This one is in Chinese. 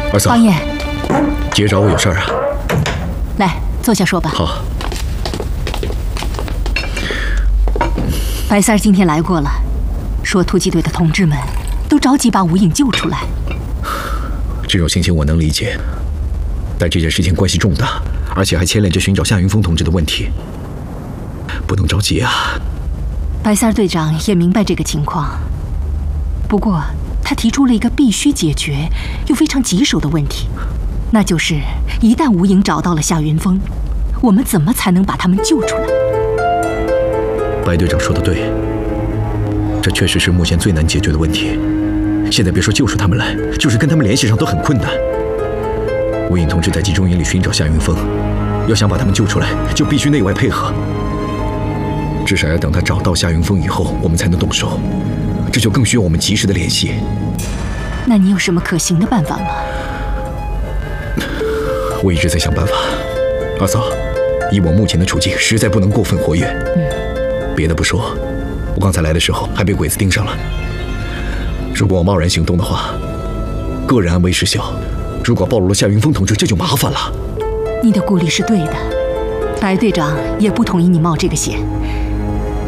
二嫂， 王爷， 姐找我有事儿啊？ 来，坐下说吧。 好。 白三儿今天来过了，说突击队的同志们都着急把吴影救出来。 这种心情我能理解，但这件事情关系重大，而且还牵连着寻找夏云峰同志的问题，不能着急啊。 白三儿队长也明白这个情况，不过他提出了一个必须解决又非常棘手的问题，那就是一旦吴影找到了夏云峰，我们怎么才能把他们救出来？ 白队长说的对，这确实是目前最难解决的问题。现在别说救出他们来，就是跟他们联系上都很困难。吴影同志在集中营里寻找夏云峰，要想把他们救出来，就必须内外配合。至少要等他找到夏云峰以后，我们才能动手，这就更需要我们及时的联系。 那你有什么可行的办法吗？ 我一直在想办法。二嫂，以我目前的处境，实在不能过分活跃。别的不说，我刚才来的时候还被鬼子盯上了。如果我贸然行动的话，个人安危失效，如果暴露了夏云峰同志，这就麻烦了。 你的顾虑是对的，白队长也不同意你冒这个险，